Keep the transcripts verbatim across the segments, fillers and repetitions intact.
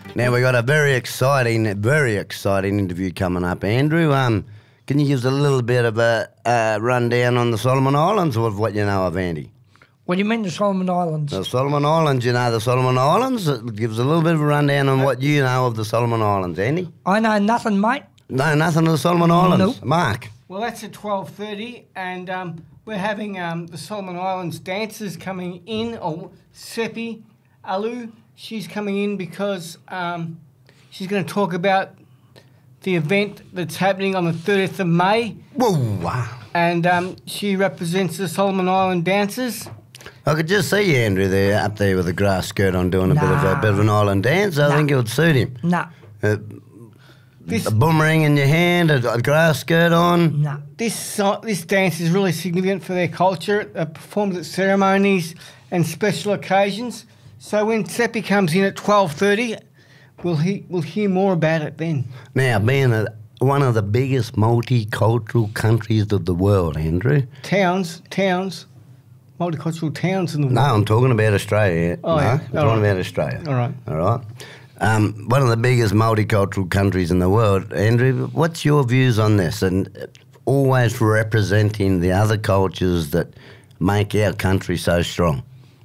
Now we got a very exciting, very exciting interview coming up, Andrew. Um, can you give us a little bit of a uh, rundown on the Solomon Islands of what you know of, Andy? What do you mean the Solomon Islands? The Solomon Islands, you know the Solomon Islands? It gives a little bit of a rundown on what you know of the Solomon Islands, Andy. I know nothing, mate. No, nothing of the Solomon Islands. Nope. Mark. Well, that's at twelve thirty, and um, we're having um, the Solomon Islands dancers coming in, or Seppi Alu. She's coming in because um, she's going to talk about the event that's happening on the thirtieth of May. Whoa, wow. And um, she represents the Solomon Island dancers. I could just see you, Andrew, there up there with a grass skirt on doing a bit of a Nah. bit of an island dance. I Nah. think it would suit him. Nah, Uh, This a boomerang in your hand, a, a grass skirt on. nah. this so- this dance is really significant for their culture. It performed at ceremonies and special occasions. So when Seppi comes in at twelve thirty, we'll he- we'll hear more about it then. Now, being a, one of the biggest multicultural countries of the world, Andrew. Towns, towns, multicultural towns in the No, world. I'm talking about Australia. Oh, no, yeah. I'm All talking right. about Australia. All right. All right. Um, one of the biggest multicultural countries in the world. Andrew, what's your views on this? And uh, always representing the other cultures that make our country so strong.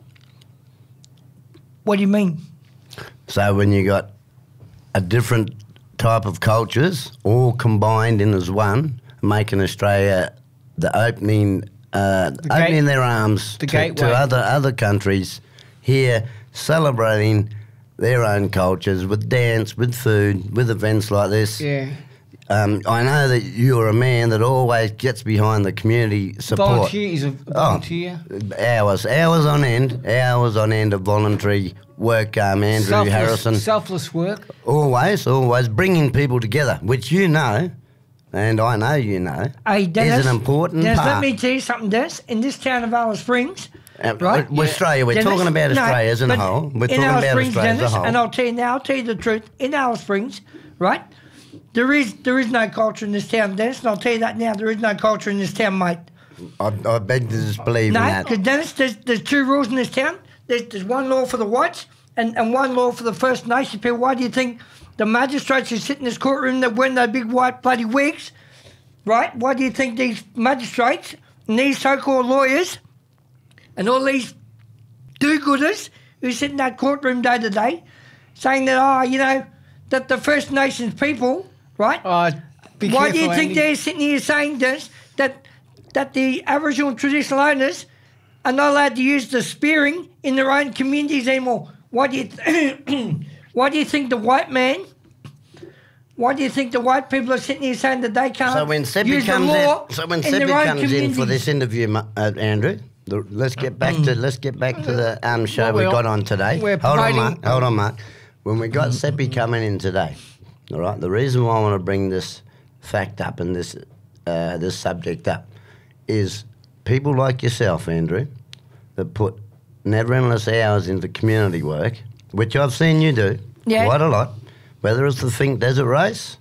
What do you mean? So when you got a different type of cultures all combined in as one, making Australia the opening, uh, The opening gate- their arms the to, gateway. to other other countries here, celebrating their own cultures with dance, with food, with events like this. Yeah. Um, I know that you're a man that always gets behind the community support. Volunteer is a volunteer. Hours, hours on end, hours on end of voluntary work, um, Andrew Selfless, Harrison. selfless work. Always, always bringing people together, which you know, and I know you know, Hey, Dennis. is an important Dennis, part. let me tell you something, Dennis. In this town of Alice Springs, Uh, right? with Australia, we're Dennis, talking about no, Australia as a but whole. We're in talking Alice about Springs, Australia Dennis, as a whole. and I'll tell you now, I'll tell you the truth. In Alice Springs, right, there is there is no culture in this town, Dennis, and I'll tell you that now. There is no culture in this town, mate. I, I beg to disbelieve No, in that. because Dennis, there's, there's two rules in this town. There's, there's one law for the whites and, and one law for the First Nations people. Why do you think the magistrates who sit in this courtroom that wear those big white bloody wigs, right? Why do you think these magistrates and these so-called lawyers and all these do-gooders who sit in that courtroom day to day saying that, oh, you know, that the First Nations people, right? Uh, be Why do you careful, think Andy. they're sitting here saying this, that that the Aboriginal and traditional owners are not allowed to use the spearing in their own communities anymore? Why do you th- why do you think the white man? Why do you think the white people are sitting here saying that they can't So when Seppi use the comes law in, so when in Seppi their own comes in for communities? this interview, Ma- uh, Andrew, the, let's get back to let's get back to the um, show Well, we we're- got on today. we're Hold on, promoting- Mark. Hold on, Mark. When we got Seppi coming in today, all right. The reason why I want to bring this fact up and this uh, this subject up is people like yourself, Andrew, that put never endless hours into community work, which I've seen you do Yeah. quite a lot. Whether it's the Think Desert Race,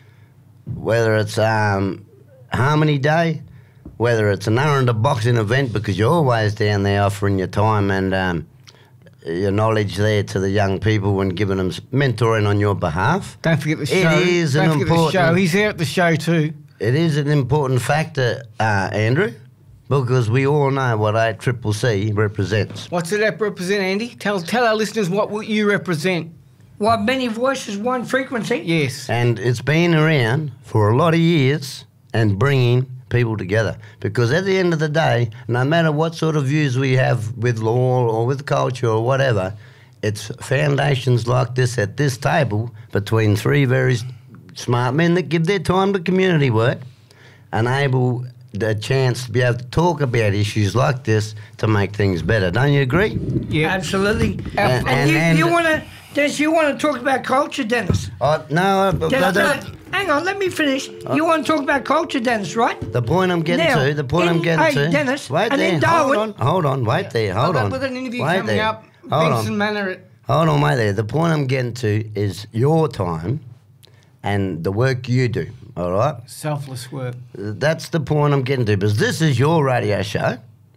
whether it's um, Harmony Day, whether it's an Aranda boxing event, because you're always down there offering your time and um, your knowledge there to the young people and giving them s- mentoring on your behalf. Don't forget the It show. is Don't an forget the important- show. He's there at the show too. It is an important factor, uh, Andrew, because we all know what A Triple C represents. What's it represent, Andy? Tell tell our listeners what will you represent. Well, many voices, one frequency. Yes. And it's been around for a lot of years and bringing people together. Because at the end of the day, no matter what sort of views we have with law or with culture or whatever, it's foundations like this at this table between three very s- smart men that give their time to community work and able the chance to be able to talk about issues like this to make things better. Don't you agree? Yeah. Absolutely. And- And, and- you, and- you want to, Dennis, you want to talk about culture, Dennis? Oh, no, but Dennis, the, no, hang on, let me finish. You want to talk about culture, Dennis, right? the point I'm getting Now, to, the point I'm in- getting hey, to. Dennis, wait and there, in hold Darwin- on, hold on, wait there, hold I've on. got an interview wait coming there. up. Hold Benson on. Manor at Hold on, wait there. The point I'm getting to is your time and the work you do, all right? selfless work. That's the point I'm getting to, because this is your radio show,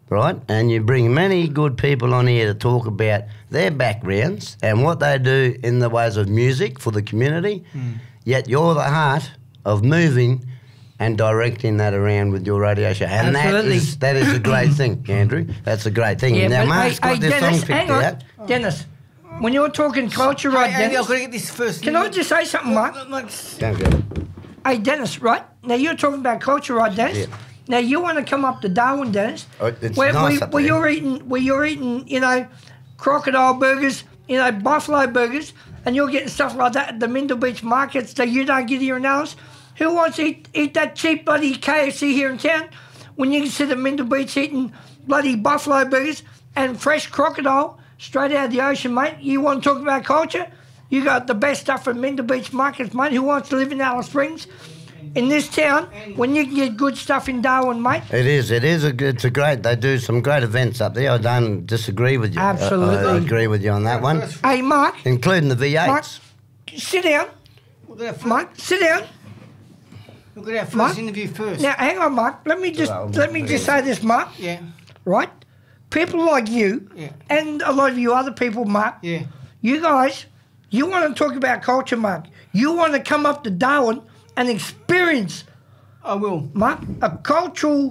right? And you bring many good people on here to talk about their backgrounds and what they do in the ways of music for the community. Mm. Yet you're the heart of moving and directing that around with your radio show. And Absolutely. that is that is a great thing, Andrew. That's a great thing. Yeah, now, but Mark's hey, got hey, this Dennis, song picked hang on. out. Dennis, when you're talking culture, right, Hey, Andy, Dennis? I've got to get this first. Can I just say something, Mark? Don't go. Hey, Dennis, right? Now, you're talking about culture, right, Dennis? Yeah. Now, you want to come up to Darwin, Dennis, Oh, it's where, nice where, up where there. you're eating, where you're eating, you know, crocodile burgers, you know, buffalo burgers, and you're getting stuff like that at the Mindle Beach markets that you don't get here in Alice. Who wants to eat, eat that cheap bloody K F C here in town when you can sit at Mindle Beach eating bloody buffalo burgers and fresh crocodile straight out of the ocean, mate? You want to talk about culture? You got the best stuff from Mindle Beach markets, mate. Who wants to live in Alice Springs? In this town, when you can get good stuff in Darwin, mate. It is. It is. A, good- it's a great. They do some great events up there. I don't disagree with you. Absolutely. I, I agree with you on that one, Hey, Mark, including the V eights. Mark, sit down. We'll get our first, Mark, sit down. we'll get our first Mark? interview first. Now, hang on, Mark. Let me just let me just say this, Mark. Yeah, Right? People like you Yeah. and a lot of you other people, Mark. yeah. You guys, you want to talk about culture, Mark. You want to come up to Darwin and experience, I will. Mark, a cultural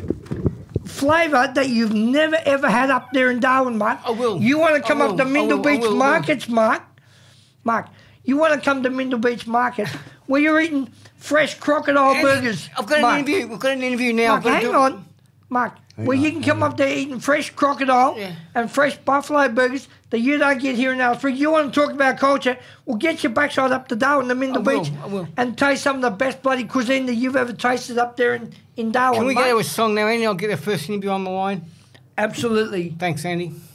flavour that you've never ever had up there in Darwin, Mark. I will. You want to come I up will. to I Mindle will. I Beach will. I will. markets, Mark. Mark, you want to come to Mindle Beach market where you're eating fresh crocodile Andy, burgers. I've got an Mark. interview. We've got an interview now. Mark, I've got to hang do- on. Mark, where you can come up there eating fresh crocodile Yeah. and fresh buffalo burgers that you don't get here in Alice Springs. You want to talk about culture? Well, get your backside up to Darwin, the Mindle I will, Beach, I will. and taste some of the best bloody cuisine that you've ever tasted up there in, in Darwin. Can we mate. go to a song now, Andy? I'll get our first interview on the line. Absolutely. Thanks, Andy.